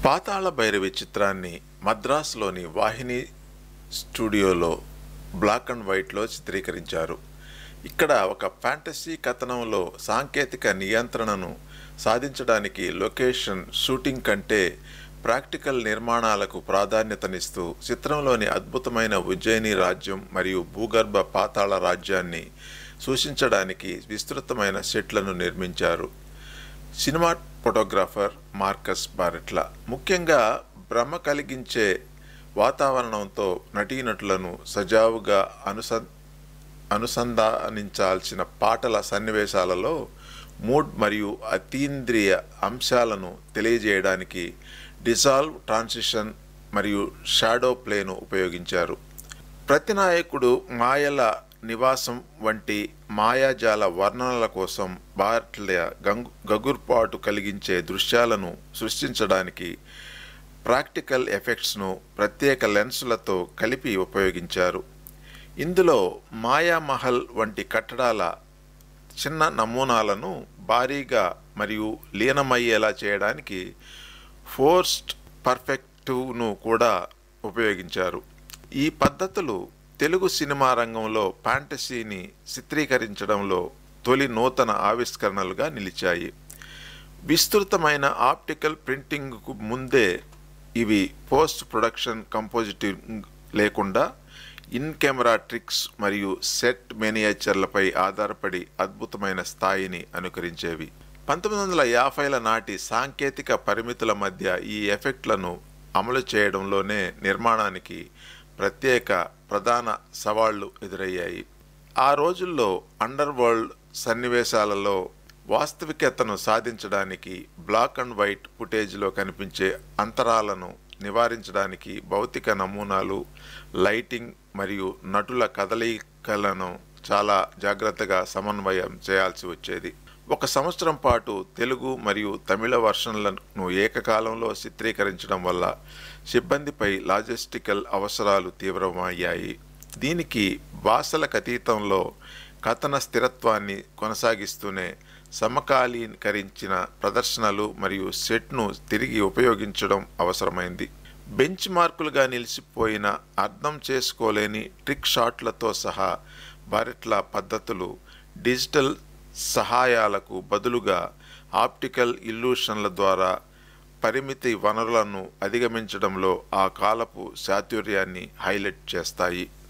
పాతాళ భైరవి చిత్రాన్ని మద్రాసులోని వాహిని స్టూడియోలో black and వైట్లో చిత్రీకరించారు. ఇక్కడ ఒక ఫ్యాంటసీ కథనంలో సాంకేతిక నియంత్రణను సాధించడానికి లొకేషన్ షూటింగ్ కంటే ప్రాక్టికల్ నిర్మాణాలకు ప్రాధాన్యతనిస్తూ చిత్రంలోని అద్భుతమైన ఉజ్జయిని రాజ్యం మరియు భూగర్భ పాతాళ రాజ్యాన్ని సూచించడానికి విస్తృతమైన సెట్లను నిర్మించారు. సినిమా ఫోటోగ్రాఫర్ మార్కస్ బారెట్ల ముఖ్యంగా భ్రమ కలిగించే వాతావరణంతో నటీనటులను సజావుగా అనుసంధానించాల్సిన పాటల సన్నివేశాలలో మూడ్ మరియు అతీంద్రియ అంశాలను తెలియజేయడానికి డిజాల్వ్, ట్రాన్సిషన్ మరియు షాడో ప్లేను ఉపయోగించారు. ప్రతినాయకుడు మాయల నివాసం వంటి మాయాజాల వర్ణనల కోసం బారెట్ల గగుర్పాటు కలిగించే దృశ్యాలను సృష్టించడానికి ప్రాక్టికల్ ఎఫెక్ట్స్ను ప్రత్యేక లెన్సులతో కలిపి ఉపయోగించారు. ఇందులో మాయామహల్ వంటి కట్టడాల చిన్న నమూనాలను భారీగా మరియు లీనమయ్యేలా చేయడానికి ఫోర్స్డ్ పర్స్పెక్టివ్ను కూడా ఉపయోగించారు. ఈ పద్ధతులు తెలుగు సినిమా రంగంలో ఫ్యాంటసీని చిత్రీకరించడంలో తొలి నూతన ఆవిష్కరణలుగా నిలిచాయి. విస్తృతమైన ఆప్టికల్ ప్రింటింగ్కు ముందే ఇవి పోస్ట్ ప్రొడక్షన్ కంపోజిటింగ్ లేకుండా ఇన్ కెమెరా ట్రిక్స్ మరియు సెట్ మినియేచర్లపై ఆధారపడి అద్భుతమైన స్థాయిని అనుకరించేవి. 1950ల నాటి సాంకేతిక పరిమితుల మధ్య ఈ ఎఫెక్ట్లను అమలు చేయడంలోనే నిర్మాణానికి ప్రధాన సవాళ్లు ఎదురయ్యాయి. ఆ రోజుల్లో అండర్ వరల్డ్ సన్నివేశాలలో వాస్తవికతను సాధించడానికి బ్లాక్ అండ్ వైట్ ఫుటేజ్లో కనిపించే అంతరాలను నివారించడానికి భౌతిక నమూనాలు, లైటింగ్ మరియు నటుల కదలికలను చాలా జాగ్రత్తగా సమన్వయం చేయాల్సి వచ్చేది. 1 సంవత్సరం పాటు తెలుగు మరియు తమిళ వర్షన్లను ఏకకాలంలో చిత్రీకరించడం వల్ల సిబ్బందిపై లాజిస్టికల్ అవసరాలు తీవ్రమయ్యాయి. దీనికి భాషలకు అతీతంలో కథన స్థిరత్వాన్ని కొనసాగిస్తూనే సమకాలీకరించిన ప్రదర్శనలు మరియు సెట్ను తిరిగి ఉపయోగించడం అవసరమైంది. బెంచ్ మార్కులుగా నిలిచిపోయిన అర్థం చేసుకోలేని ట్రిక్ షాట్లతో సహా బారెట్ల పద్ధతులు డిజిటల్ సహాయాలకు బదులుగా ఆప్టికల్ ఇల్యూషన్ల ద్వారా పరిమితి వనరులను అధిగమించడంలో ఆ కాలపు చాతుర్యాన్ని హైలైట్ చేస్తాయి.